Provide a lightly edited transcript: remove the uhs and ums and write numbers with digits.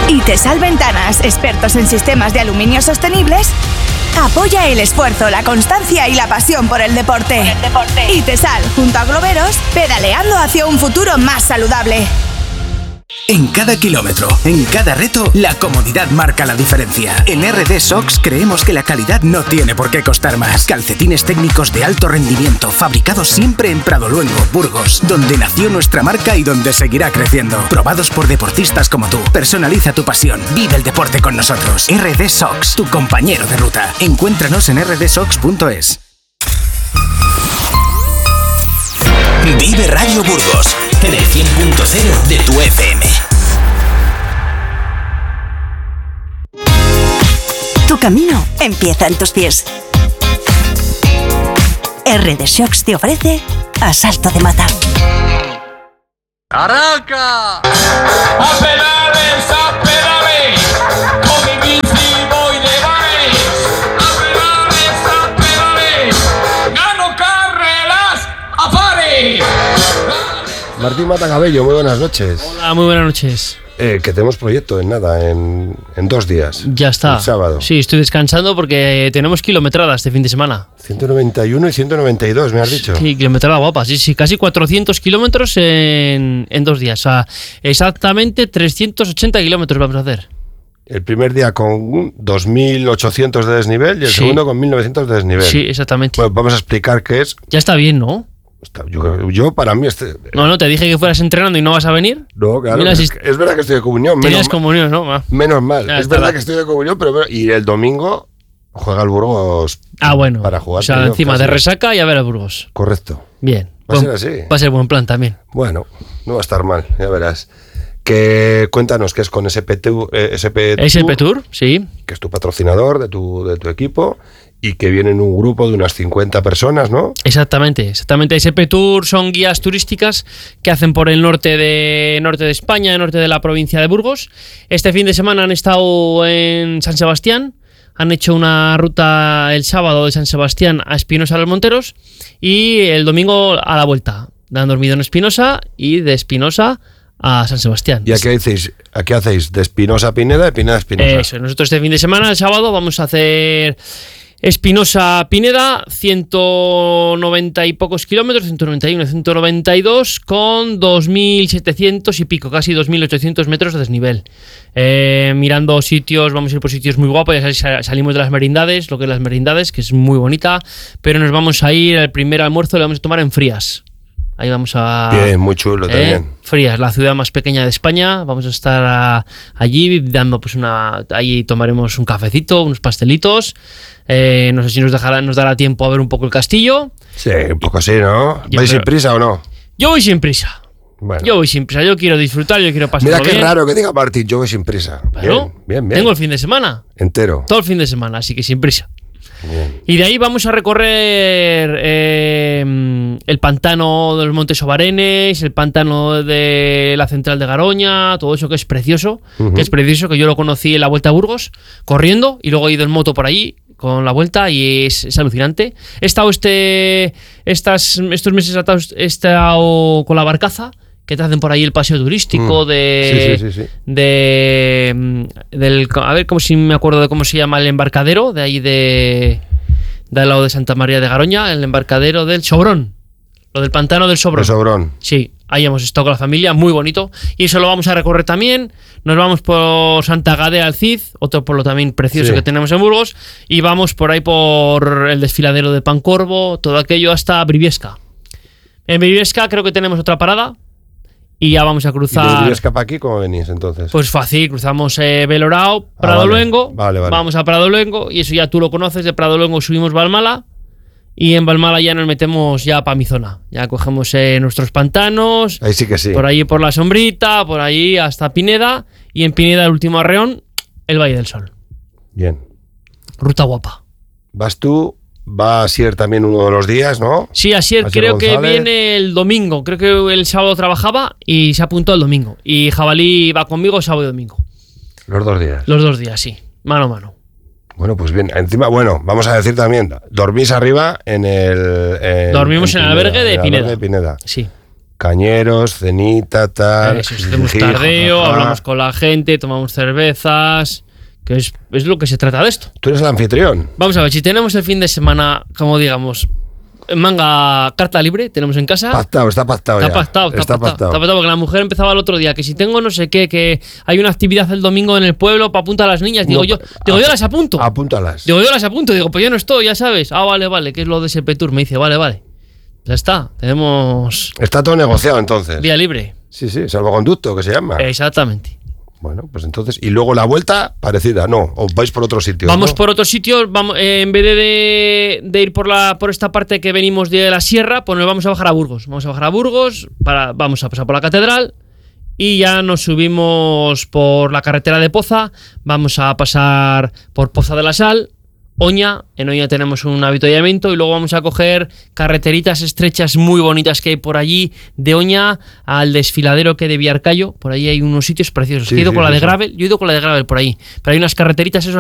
Itesal Ventanas, expertos en sistemas de aluminio sostenibles, apoya el esfuerzo, la constancia y la pasión por el deporte. Itesal, junto a Globeros, pedaleando hacia un futuro más saludable. En cada kilómetro, en cada reto, la comodidad marca la diferencia. En RD Sox creemos que la calidad no tiene por qué costar más. Calcetines técnicos de alto rendimiento, fabricados siempre en Pradoluengo, Burgos, donde nació nuestra marca y donde seguirá creciendo. Probados por deportistas como tú. Personaliza tu pasión. Vive el deporte con nosotros. RD Sox, tu compañero de ruta. Encuéntranos en rdsox.es. Vive Radio Burgos, en el 100.0 de tu FM. Tu camino empieza en tus pies. RD Sox te ofrece Asalto de Mata. ¡Arranca! ¡A pedales, a pedales! Con mi bici voy de bares. ¡A pedales, gano carreras a pares! Martín Matacabello, muy buenas noches. Hola, muy buenas noches. Que tenemos proyecto en nada, en 2 días. Ya está. El sábado. Sí, estoy descansando porque tenemos kilometrada este fin de semana. 191 y 192, me has dicho. Sí, kilometrada guapa, sí, casi 400 kilómetros en 2 días. O sea, exactamente 380 kilómetros vamos a hacer. El primer día con 2.800 de desnivel y el segundo con 1.900 de desnivel. Sí, exactamente. Bueno, vamos a explicar qué es. Ya está bien, ¿no? Yo para mí... No, te dije que fueras entrenando y no vas a venir. No, claro, Mira, es verdad que estoy de comunión. Tenías comunión, ¿no? Menos mal. Ya es verdad que estoy de comunión, pero... Y el domingo juega el Burgos bueno. Para jugar. O sea, encima casi. De resaca y a ver el Burgos. Correcto. Bien. Va a ser así. Va a ser buen plan también. Bueno, no va a estar mal, ya verás. Cuéntanos qué es con SP Tour, sí. Que es tu patrocinador de tu equipo y que viene en un grupo de unas 50 personas, ¿no? Exactamente. SP Tour son guías turísticas que hacen por el norte de España, el norte de la provincia de Burgos. Este fin de semana han estado en San Sebastián, han hecho una ruta el sábado de San Sebastián a Espinosa de los Monteros y el domingo a la vuelta. Han dormido en Espinosa y de Espinosa a San Sebastián. ¿Y a qué hacéis? ¿De Espinosa a Pineda, de Pineda a Espinosa? Eso, nosotros este fin de semana, el sábado, vamos a hacer Espinosa-Pineda, 190 y pocos kilómetros, 191, 192, con 2.700 y pico, casi 2.800 metros de desnivel. Mirando sitios, vamos a ir por sitios muy guapos, ya salimos de las merindades, lo que es las merindades, que es muy bonita, pero nos vamos a ir, al primer almuerzo lo vamos a tomar en Frías. Ahí vamos a... Bien, muy chulo también. Frías, la ciudad más pequeña de España. Vamos a estar allí dando ahí tomaremos un cafecito, unos pastelitos. No sé si nos dará tiempo a ver un poco el castillo. Sí, un poco así, ¿no? ¿Vais sin prisa o no? Yo voy sin prisa. Bueno. Yo voy sin prisa, yo quiero disfrutar, yo quiero pasarlo bien. Mira qué raro que diga Martín, yo voy sin prisa. Bueno, bien. Tengo el fin de semana. Entero. Todo el fin de semana, así que sin prisa. Bien. Y de ahí vamos a recorrer el pantano de los Montes Obarenes, el pantano de la Central de Garoña, todo eso que es precioso, que yo lo conocí en la Vuelta a Burgos, corriendo, y luego he ido en moto por allí con la Vuelta y es alucinante. He estado estos meses he estado con la barcaza, que te hacen por ahí el paseo turístico del a ver cómo si me acuerdo de cómo se llama el embarcadero de ahí del lado de Santa María de Garoña, el embarcadero del Sobrón, lo del pantano del Sobrón. El Sobrón. Sí, ahí hemos estado con la familia, muy bonito, y eso lo vamos a recorrer también. Nos vamos por Santa Gadea al Cid, otro pueblo también precioso que tenemos en Burgos, y vamos por ahí por el desfiladero de Pancorvo, todo aquello hasta Briviesca. En Briviesca creo que tenemos otra parada. Y ya vamos a cruzar. ¿Y de Briviesca para aquí cómo venís entonces? Pues fácil, cruzamos Belorao, Pradoluengo. Vale. Vamos a Pradoluengo, y eso ya tú lo conoces. De Pradoluengo subimos Valmala. Y en Valmala ya nos metemos ya para mi zona. Ya cogemos nuestros pantanos. Ahí sí que sí. Por ahí por la sombrita, por ahí hasta Pineda. Y en Pineda, el último arreón, el Valle del Sol. Bien. Ruta guapa. ¿Vas tú? Va Asier también uno de los días, ¿no? Sí, Asier creo que viene el domingo. Creo que el sábado trabajaba y se apuntó el domingo. Y Jabalí va conmigo sábado y domingo. Los 2 días. Los 2 días, sí. Mano a mano. Bueno, pues bien. Encima, vamos a decir también, dormís arriba en el... Dormimos en el albergue de Pineda. Pineda. Sí. Cañeros, cenita, tal. Eso, hacemos jiji, tardeo, jajaja. hablamos con la gente, tomamos cervezas, que es lo que se trata de esto. Tú eres el anfitrión. Vamos a ver, si tenemos el fin de semana, como digamos, manga carta libre, tenemos en casa. Está pactado Está ya. pactado, porque la mujer empezaba el otro día que si tengo no sé qué, que hay una actividad el domingo en el pueblo para apuntar a las niñas, digo No, yo las apunto. Apúntalas. Digo, yo las apunto, digo, pues yo no estoy, ya sabes. Ah, vale, que es lo de ese Tour. Me dice, vale. Ya está, tenemos Está todo negociado entonces. vía libre. Sí, salvoconducto, que se llama. Exactamente. Bueno, pues entonces. Y luego la vuelta, parecida, ¿no? O vais por otro sitio. Vamos ¿no? por otro sitio, en vez de ir por esta parte que venimos de la sierra, pues nos vamos a bajar a Burgos. Vamos a pasar por la catedral y ya nos subimos por la carretera de Poza, vamos a pasar por Poza de la Sal, Oña, en Oña tenemos un avituallamiento y luego vamos a coger carreteritas estrechas muy bonitas que hay por allí, de Oña al desfiladero que de Villarcayo, por ahí hay unos sitios preciosos. Sí, Yo he ido sí, con la sí, de sí. gravel, por ahí, pero hay unas carreteritas, eso